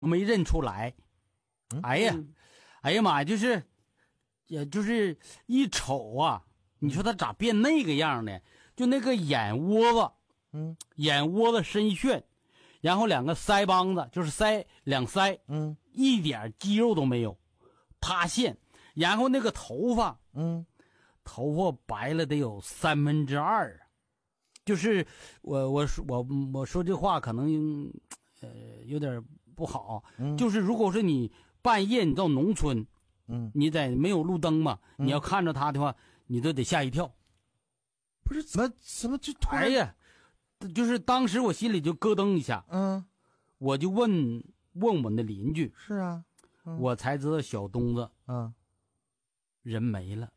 没认出来。哎呀妈呀，也就是一瞅啊，你说他咋变那个样的？就那个眼窝子，眼窝子深陷，然后两个腮帮子就是两腮，一点肌肉都没有，塌陷，然后那个头发，头发白了得有2/3啊。就是我说这话可能有点不好，就是如果说你半夜你到农村，你在没有路灯嘛，你要看着他的话，你都得吓一跳。 不是怎么就突然？ 哎呀，就是当时我心里就咯噔一下，我就问我们的邻居， 是啊， 我才知道小东子人没了。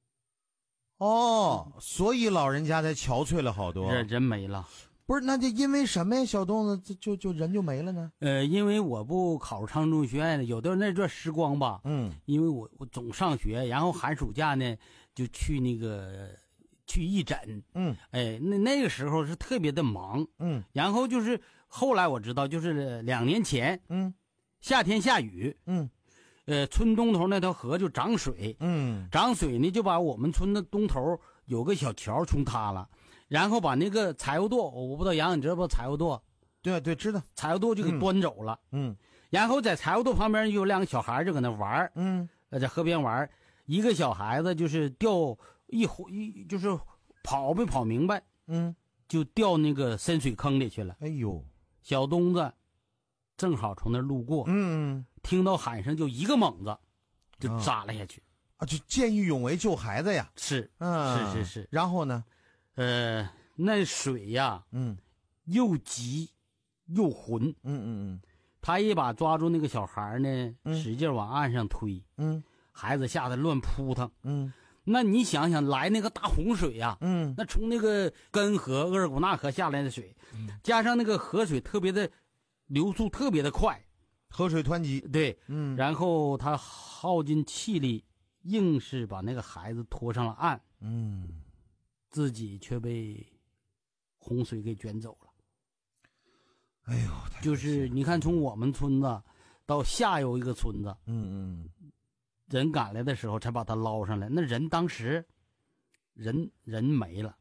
哦，所以老人家才憔悴了好多。 人没了。 不是，那就因为什么呀？小东子就人就没了呢？ 因为我不考入昌中学院的，有的那段时光吧，因为我总上学，然后寒暑假呢就去去义诊，那个时候是特别的忙，然后就是后来我知道，就是2年前，夏天下雨，村东头那条河就涨水，涨水呢就把我们村的东头有个小桥冲塌了，然后把那个柴油垛，我不知道杨你知道不？柴油垛， 对，知道。 柴油垛就给端走了，然后在柴油垛旁边有2个小孩就搁那玩，在河边玩，一个小孩子就是掉就是跑没跑明白，就掉那个深水坑里去了。 哎呦， 小东子正好从那路过，听到喊声就一个猛子就扎了下去就见义勇为救孩子呀。 是， 然后呢？ 那水呀，又急又浑，他一把抓住那个小孩呢，使劲往岸上推，孩子吓得乱扑腾，那你想想来那个大洪水呀，那从那个根河额尔古纳河下来的水，加上那个河水特别的流速特别的快， 河水湍急， 对，然后他耗尽气力，硬是把那个孩子拖上了岸，自己却被洪水给卷走了。 哎呦， 就是你看，从我们村子到下游一个村子，人赶来的时候才把他捞上来，那人当时人没了，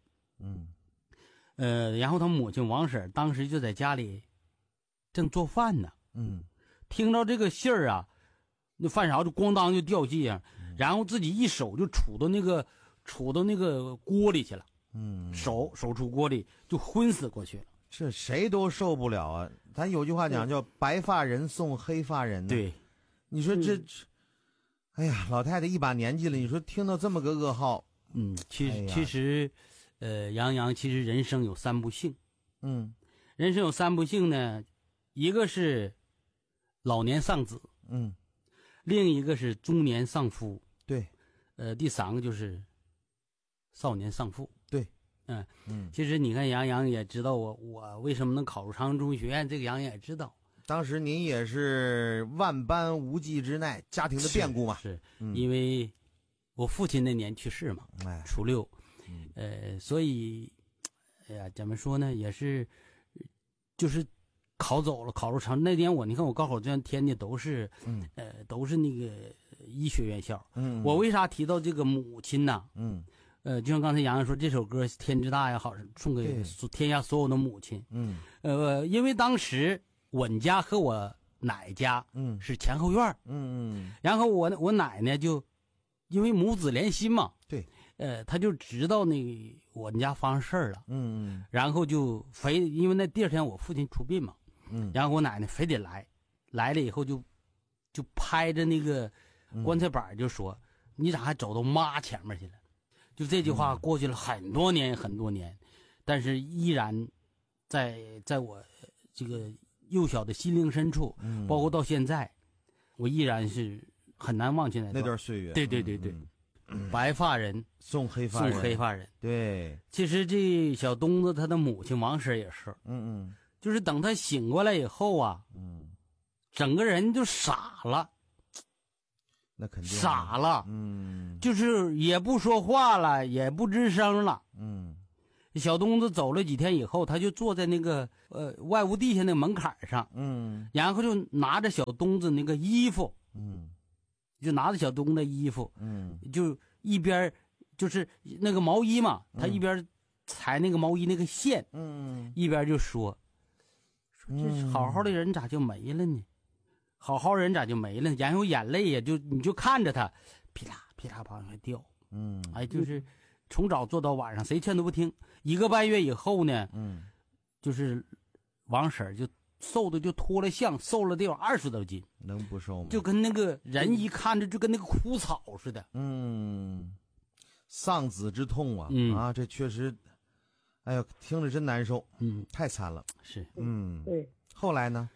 然后他母亲王婶当时就在家里正做饭呢，听到这个信儿啊，那饭勺就咣当就掉地上，然后自己一手就杵到那个锅里去了，手杵锅里就昏死过去了。 这谁都受不了啊！咱有句话讲叫白发人送黑发人， 对， 你说这，哎呀，老太太一把年纪了，你说听到这么个噩耗， 其实，杨其实人生有3不幸，人生有3不幸呢，一个是老年丧子，另一个是中年丧夫， 对， 第3个就是少年丧父， 对， 其实你看杨也知道我为什么能考入长安中学院，这个杨也知道。 当时您也是万般无计之奈，家庭的变故嘛， 是因为我父亲那年去世嘛，初6，所以，哎呀，怎么说呢，也是，就是考走了，考入长那年你看我高考卷填的都是，都是那个医学院校，我为啥提到这个母亲呢？就像刚才杨洋说，这首歌《天之大》也好，送给天下所有的母亲。因为当时我家和我奶家是前后院，然后我奶奶就因为母子连心嘛， 对， 他就知道我家发生事儿了，然后就因为那第2天我父亲出殡嘛，然后我奶奶非得来了以后就拍着那个棺材板就说：“你咋还走到妈前面去了？”就这句话过去了很多年很多年，但是依然在我这个幼小的心灵深处，包括到现在，我依然是很难忘记那段岁月。 对，白发人送黑发人。 对， 其实这小东子他的母亲王婶也是，就是等他醒过来以后啊，整个人就傻了。 那肯定傻了，就是也不说话了，也不吱声了， 小东子走了几天以后，他就坐在那个外屋地下那门槛上，然后就拿着小东子那个衣服，就拿着小东子的衣服，就一边就是那个毛衣嘛，他一边裁那个毛衣那个线，一边就说这好好的人咋就没了呢？好好人咋就没了？然后眼泪呀，你就看着他，噼啦噼啦往下掉，就是从早做到晚上，谁劝都不听。1个半月以后呢，就是王婶就瘦的就脱了相，瘦了得有20多斤， 能不瘦吗？ 就跟那个人一看着就跟那个枯草似的。 丧子之痛啊，啊，这确实，哎呦，听着真难受，太惨了。 是， 对。 后来呢？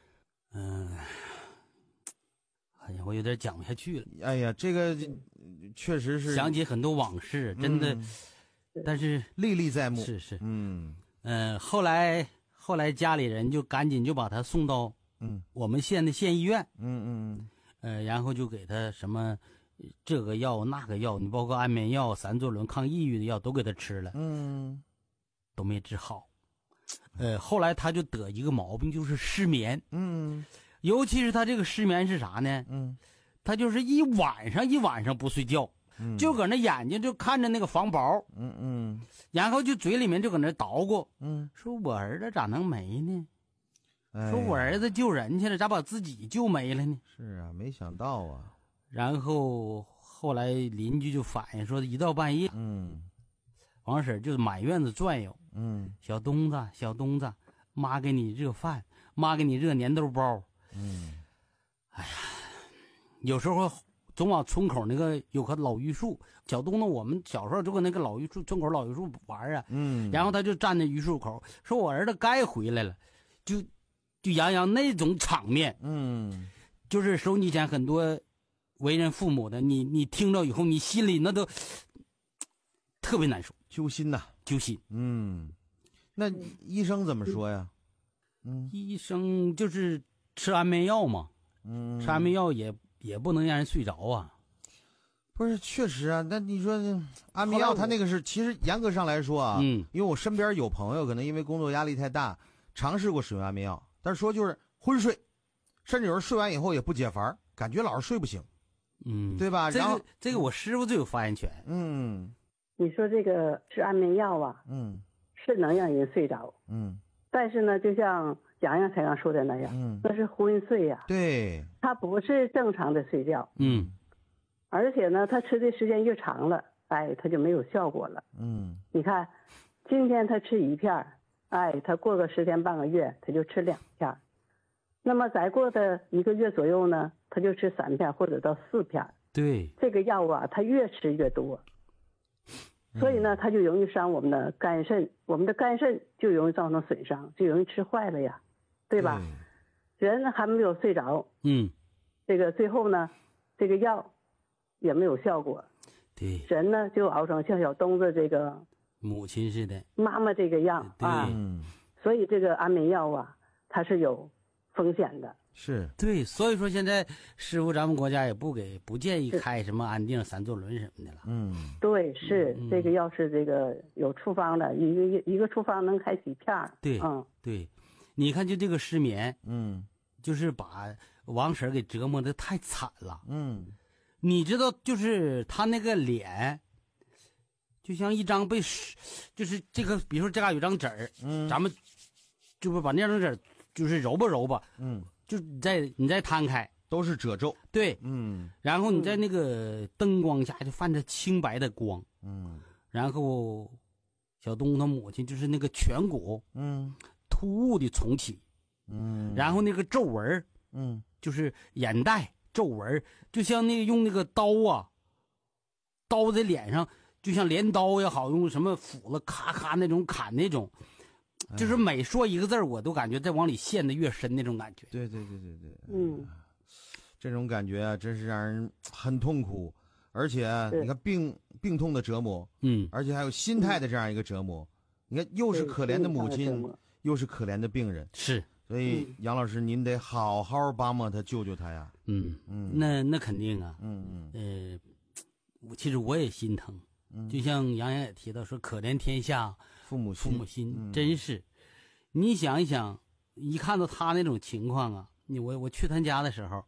哎呀，我有点讲不下去了。 哎呀，这个确实是想起很多往事，真的，但是历历在目。 是，后来家里人就赶紧就把他送到我们县的县医院，然后就给他什么这个药那个药，你包括安眠药、3唑仑抗抑郁的药都给他吃了，都没治好。后来他就得一个毛病，就是失眠，尤其是他这个失眠是啥呢？他就是一晚上不睡觉，就搁那眼睛就看着那个房薄，然后就嘴里面就搁那捣鼓，说我儿子咋能没呢？说我儿子救人去了，咋把自己救没了呢？ 是啊，没想到啊。 然后后来邻居就反映说，一到半夜，王婶就满院子转悠，小东子，妈给你热饭，妈给你热粘豆包，哎呀，有时候总往村口那个有棵老榆树，小东子我们小时候就跟那个老榆树村口老榆树玩啊，然后他就站在榆树口，说我儿子该回来了，就洋那种场面，就是收你前很多为人父母的，你听到以后，你心里那都特别难受， 揪心呐， 揪心。 那医生怎么说呀？ 医生就是吃安眠药嘛，吃安眠药也不能让人睡着啊。 不是，确实啊，那你说安眠药，它那个是，其实严格上来说啊，因为我身边有朋友可能因为工作压力太大，尝试过使用安眠药，但是说就是昏睡，甚至有人睡完以后也不解乏，感觉老是睡不醒，对吧？ 这个我师傅最有发言权。 你说这个吃安眠药啊，是能让人睡着，但是呢，就像洋洋才刚说的那样，那是昏睡呀， 对， 他不是正常的睡觉，而且呢，他吃的时间越长了，他就没有效果了，你看，今天他吃1片，他过个10天半个月，他就吃2片，那么再过的1个月左右呢，他就吃3片或者到4片， 对， 这个药啊，他越吃越多。所以呢，它就容易伤我们的肝肾，我们的肝肾就容易造成损伤，就容易吃坏了呀，对吧？人还没有睡着，这个最后呢，这个药也没有效果， 对， 人呢就熬成像小东子这个母亲似的， 妈妈这个样啊，所以这个安眠药啊，它是有风险的。 是对，所以说现在师傅咱们国家也不建议开什么安定、3唑仑什么的了。 对，是这个药是这个有处方的，一个处方能开几片。 对，对，你看就这个失眠，就是把王婶给折磨的太惨了。你知道，就是他那个脸，就像一张就是这个，比如说这嘎有张纸儿，咱们就是把那张纸儿就是揉吧，就你再摊开， 都是褶皱， 对，然后你在那个灯光下就泛着清白的光，然后小东他母亲就是那个颧骨，突兀的重启，然后那个皱纹，就是眼袋皱纹，就像那个用那个刀在脸上，就像镰刀也好，用什么斧子咔咔那种砍那种。就是每说一个字我都感觉在往里陷得越深那种感觉。 对，这种感觉啊，真是让人很痛苦，而且你看病痛的折磨，而且还有心态的这样一个折磨。你看，又是可怜的母亲，又是可怜的病人， 是。 所以杨老师，您得好好帮帮他，救救他呀。 那肯定啊。其实我也心疼。就像杨洋也提到说，可怜天下父母心， 真是。你想一想，一看到他那种情况啊，我去他家的时候，